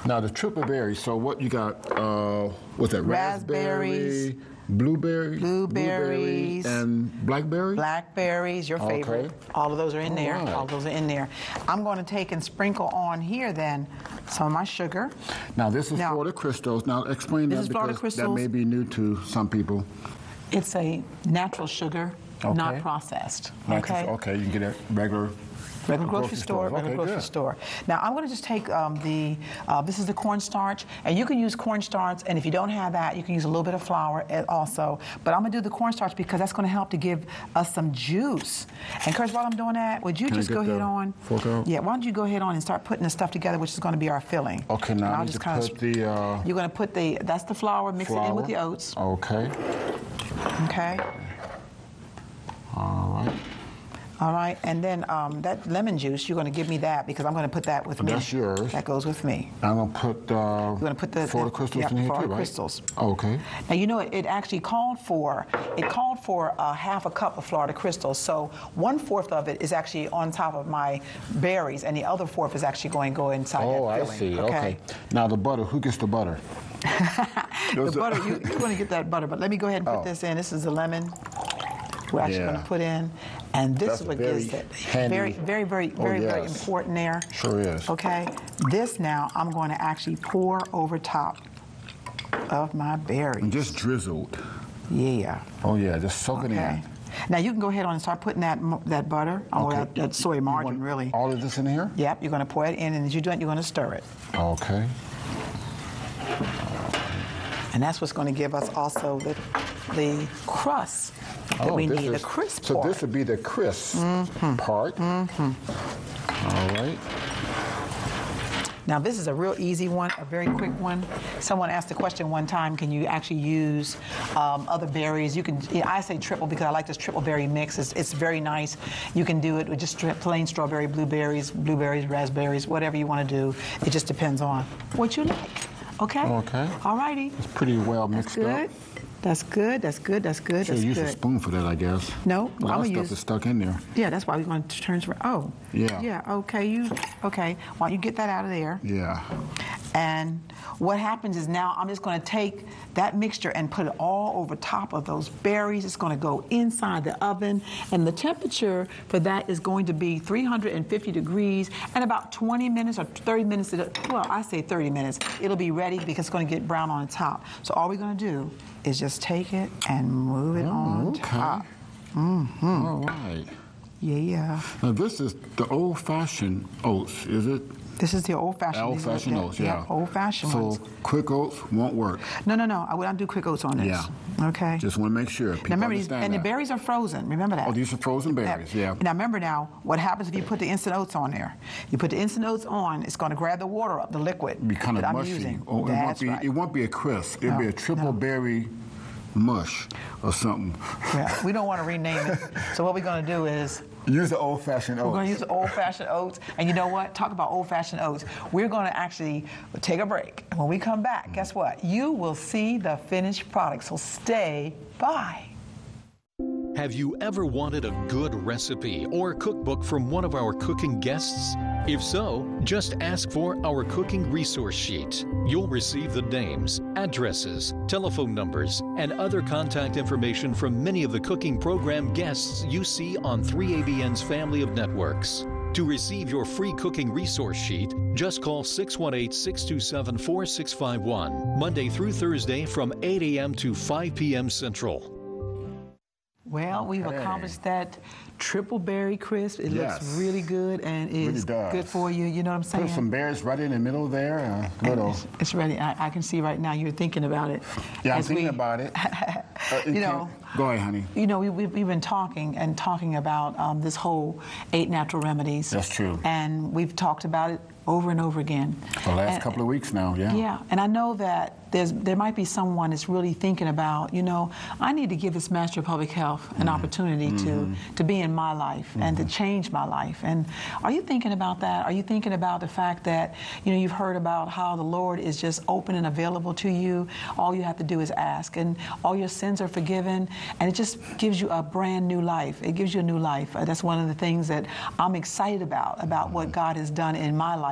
Now the triple berry. So what you got? What's that? Raspberries. Raspberry, blueberry, Blueberries. and blackberry. Blackberries, your favorite. Okay. All of those are in there. right. All of those are in there. I'm going to take and sprinkle on here then some of my sugar. Now this is Now- Florida Crystals. Now explain This that is Florida because that Crystals. may be new to some people. It's a natural sugar, Okay. not processed. Natural- Okay. Okay, you can get it regular. Regular grocery store, Okay, regular grocery good. store. Now I'm going to just take this is the cornstarch, and you can use cornstarch, and if you don't have that, you can use a little bit of flour also. But I'm going to do the cornstarch because that's going to help to give us some juice. And Chris, while I'm doing that, would you Can I just get go ahead the on? fork out? Yeah, why don't you go ahead on and start putting the stuff together, which is going to be our filling. Okay, And now I I'll need just to kinda put the You're going to put that's the flour, mix it in with the oats. Okay. Okay. All right. All right, and then that lemon juice, you're going to give me that because I'm going to put that with me. That's yours. That goes with me. I'm gonna put. You're going to put the Florida Crystals in here Florida too, right? Crystals. Okay. Now you know it actually called for half a cup of Florida Crystals. So 1/4 of it is actually on top of my berries, and the other 1/4 is actually going to go inside Oh, that I filling. see. Okay. Now the butter. Who gets the butter? The butter, you're going to get that butter, but let me go ahead and put Oh. this in. This is the lemon we're actually Yeah. going to put in, and this That's is what very gives it. handy. Very yes. important there. Sure is. Okay, this now I'm going to actually pour over top of my berries. And just drizzled. Yeah. Oh yeah, just soak it Okay. in. Now you can go ahead on and start putting that butter, or Okay. that soy You margarine, want really. All of this in here? Yep, you're going to pour it in, and as you do it, you're going to stir it. Okay. And that's what's going to give us also the crust that we this need, the is- crisp So part. this would be the crisp part. All right. Now this is a real easy one, a very quick one. Someone asked the question one time, can you actually use other berries? You can. I say triple because I like this triple berry mix. It's very nice. You can do it with just plain strawberry, blueberries, raspberries, whatever you want to do. It just depends on what you like. Okay? Okay. All righty. It's pretty well mixed Good. up. That's good. That's good. That's good. Should That's use a good. spoon for that, I guess. No, a lot I'm of gonna stuff use- is stuck in there. Yeah, that's why we're going to turn. Oh. Yeah. Yeah. Okay. Okay. Why don't you get that out of there? Yeah. And what happens is now I'm just going to take that mixture and put it all over top of those berries. It's going to go inside the oven, and the temperature for that is going to be 350 degrees, and about 20 minutes or 30 minutes. Well, I say 30 minutes. It'll be ready because it's going to get brown on the top. So all we're going to do is just take it and move it on Okay. top. All right. Yeah. Now this is the old-fashioned oats, is it? This is the old-fashioned. Old-fashioned oats, yeah. Old-fashioned ones. So quick oats won't work. No. I would not do quick oats on this. Yeah. Okay. Just want to make sure people Now remember, understand the that. berries are frozen. Remember that. Oh, these are frozen berries, yeah. Now remember what happens if you put the instant oats on there? You put the instant oats on, it's going to grab the water up, the liquid Be kind of that I'm mushy. using. Oh, That's it right. won't be a crisp. It'll No, be a triple no. berry mush or something. Yeah, we don't want to rename it. So what we're going to do is Use the old-fashioned oats. we're going to use the old-fashioned oats. And you know what? Talk about old-fashioned oats. We're going to actually take a break. And when we come back, guess what? You will see the finished product. So stay by. Have you ever wanted a good recipe or cookbook from one of our cooking guests? If so, just ask for our cooking resource sheet. You'll receive the names, addresses, telephone numbers, and other contact information from many of the cooking program guests you see on 3ABN's family of networks. To receive your free cooking resource sheet, just call 618-627-4651, Monday through Thursday from 8 a.m. to 5 p.m. Central. Well, we've accomplished that triple berry crisp. It Yes. looks really good and is does. good for you. You know what I'm saying? Put some berries right in the middle there. Little. It's ready. I can see right now you're thinking about it. Yeah, I'm As thinking we- about it. You know. Go ahead, honey. You know, we've been talking about this whole 8 natural remedies. That's true. And we've talked about it over and over again. The last couple of weeks now, yeah. Yeah, and I know that there might be someone that's really thinking about, I need to give this Master of Public Health an opportunity to be in my life and to change my life. And are you thinking about that? Are you thinking about the fact that, you've heard about how the Lord is just open and available to you? All you have to do is ask, and all your sins are forgiven, and it just gives you a brand new life. It gives you a new life. That's one of the things that I'm excited about what God has done in my life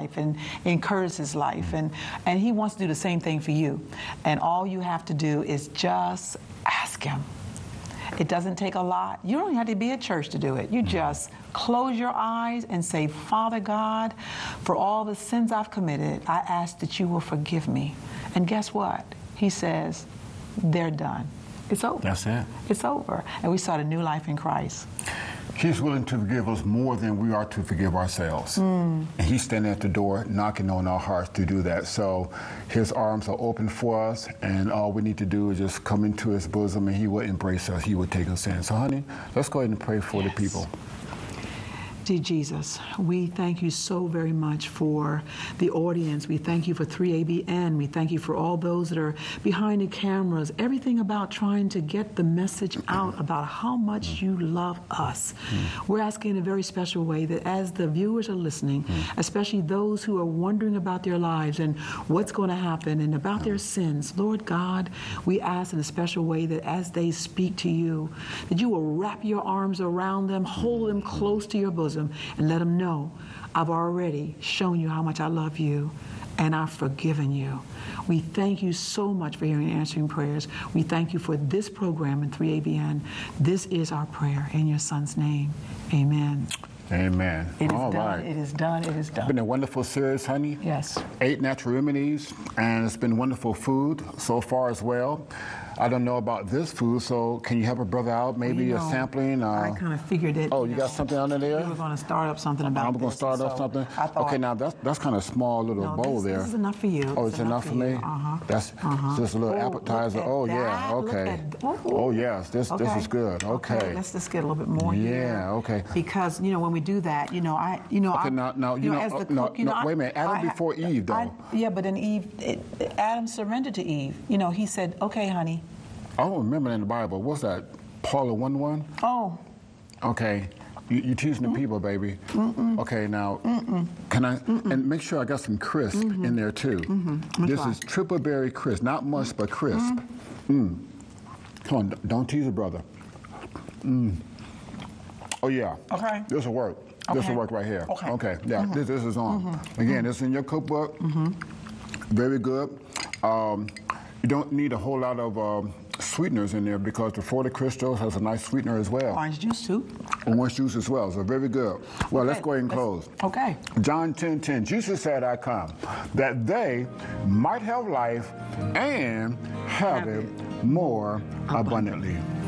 life and in Curtis's life. And he wants to do the same thing for you. And all you have to do is just ask him. It doesn't take a lot. You don't have to be at church to do it. You just close your eyes and say, Father God, for all the sins I've committed, I ask that you will forgive me. And guess what? He says, they're done. It's over. That's it. It's over. And we start a new life in Christ. He's willing to forgive us more than we are to forgive ourselves. And he's standing at the door, knocking on our hearts to do that. So his arms are open for us, and all we need to do is just come into his bosom, and he will embrace us. He will take us in. So, honey, let's go ahead and pray for the people. Dear Jesus, we thank you so very much for the audience. We thank you for 3ABN. We thank you for all those that are behind the cameras, everything about trying to get the message out about how much you love us. We're asking in a very special way that as the viewers are listening, especially those who are wondering about their lives and what's going to happen and about their sins, Lord God, we ask in a special way that as they speak to you, that you will wrap your arms around them, hold them close to your bosom, and let them know, I've already shown you how much I love you, and I've forgiven you. We thank you so much for hearing and answering prayers. We thank you for this program in 3ABN. This is our prayer in your Son's name. Amen. Amen. It is All done. right. It is done. It is done. It's been a wonderful series, honey. Yes. 8 natural remedies, and it's been wonderful food so far as well. I don't know about this food, so can you help a brother out? Maybe You a know, sampling? I kind of figured it. Oh, you got something under there? We were going to start up something about I'm going to this, start off so something? I thought, Okay, now that's kind of small little no, bowl this, there. This is enough for you. Oh, it's enough for me? Uh-huh. That's just a little appetizer. Oh, yeah, okay. Oh, yes, this is good. Okay. Let's just get a little bit more here. Yeah, okay. Because, when we do that, Okay, as the cook, wait a minute. Adam before Eve, though. Yeah, but then Adam surrendered to Eve. He said, okay, honey. I don't remember in the Bible. What's that? Paula 1:1? Oh. Okay. You teaching the people, baby. Okay, now, can I, and make sure I got some crisp in there too. This is triple berry crisp, not much, but crisp. Come on, don't tease a brother. Oh yeah. Okay. This will work. Okay. This will work right here. Okay. Yeah, this is on. Again, this is in your cookbook. Very good. You don't need a whole lot of sweeteners in there because the 40 Crystals has a nice sweetener as well. Orange juice too. Orange juice as well, so very good. Well, let's go ahead and close. Okay. John 10:10, Jesus said, I come, that they might have life and have it more abundantly.